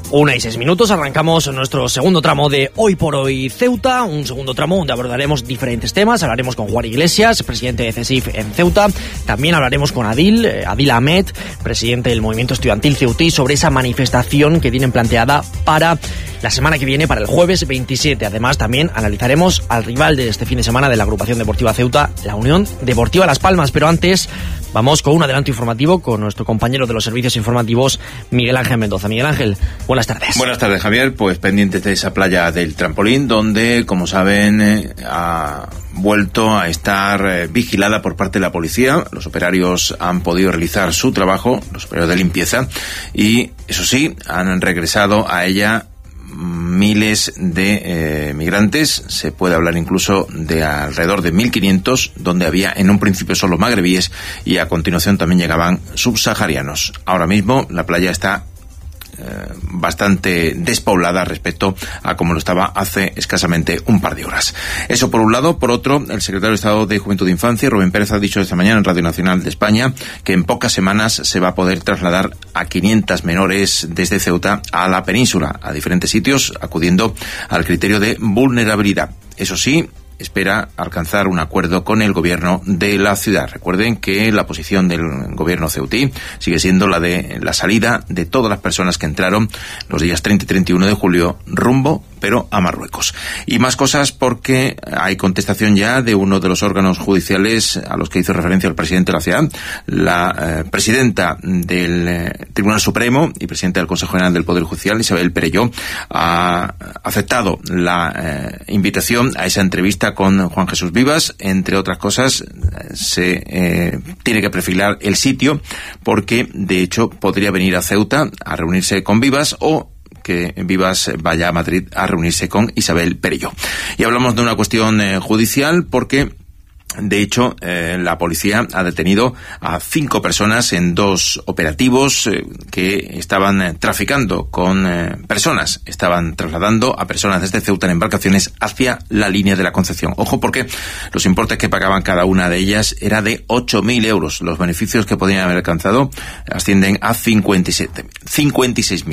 1:06. Arrancamos nuestro segundo tramo de Hoy por Hoy Ceuta, un segundo tramo donde abordaremos diferentes temas. Hablaremos con Juan Iglesias, presidente de CESIF en Ceuta. También hablaremos con Adil Ahmed, presidente del movimiento estudiantil ceutí, sobre esa manifestación que tienen planteada para la semana que viene, para el jueves 27. Además, también analizaremos al rival de este fin de semana de la agrupación deportiva Ceuta, la Unión Deportiva Las Palmas. Pero antes, vamos con un adelanto informativo con nuestro compañero de los servicios informativos, Miguel Ángel Mendoza. Miguel Ángel, buenas tardes. Buenas tardes, Javier. Pues pendientes de esa playa del Trampolín, donde, como saben, ha vuelto a estar vigilada por parte de la policía. Los operarios han podido realizar su trabajo, los operarios de limpieza, y eso sí, han regresado a ella miles de migrantes. Se puede hablar incluso de alrededor de 1.500, donde había en un principio solo magrebíes y a continuación también llegaban subsaharianos. Ahora mismo la playa está bastante despoblada respecto a como lo estaba hace escasamente un par de horas. Eso por un lado. Por otro, el secretario de Estado de Juventud e Infancia, Rubén Pérez, ha dicho esta mañana en Radio Nacional de España que en pocas semanas se va a poder trasladar a 500 menores desde Ceuta a la península, a diferentes sitios, acudiendo al criterio de vulnerabilidad. Eso sí, espera alcanzar un acuerdo con el gobierno de la ciudad. Recuerden que la posición del gobierno ceutí sigue siendo la de la salida de todas las personas que entraron los días 30 y 31 de julio rumbo, pero a Marruecos. Y más cosas, porque hay contestación ya de uno de los órganos judiciales a los que hizo referencia el presidente de la ciudad. La presidenta del Tribunal Supremo y presidenta del Consejo General del Poder Judicial, Isabel Perelló, ha aceptado la invitación a esa entrevista con Juan Jesús Vivas. Entre otras cosas, se tiene que perfilar el sitio, porque de hecho podría venir a Ceuta a reunirse con Vivas, o que Vivas vaya a Madrid a reunirse con Isabel Perelló. Y hablamos de una cuestión judicial, porque de hecho, la policía ha detenido a 5 personas en 2 operativos que estaban traficando con personas. Estaban trasladando a personas desde Ceuta en embarcaciones hacia la línea de la Concepción. Ojo, porque los importes que pagaban cada una de ellas era de 8.000 euros. Los beneficios que podían haber alcanzado ascienden a 56.000.